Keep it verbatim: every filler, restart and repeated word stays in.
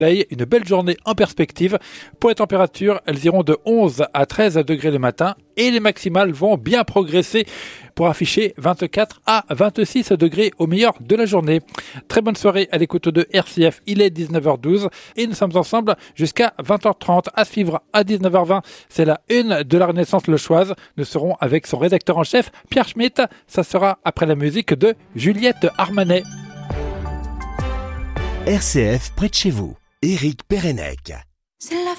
Une belle journée en perspective. Pour les températures, elles iront de onze à treize degrés le matin et les maximales vont bien progresser pour afficher vingt-quatre à vingt-six degrés au meilleur de la journée. Très bonne soirée à l'écoute de R C F. Il est dix-neuf heures douze et nous sommes ensemble jusqu'à vingt heures trente. À suivre à dix-neuf heures vingt, c'est la une de la Renaissance Lechoise. Nous serons avec son rédacteur en chef, Pierre Schmitt. Ça sera après la musique de Juliette Armanet. R C F près de chez vous. Éric Pérenec. C'est la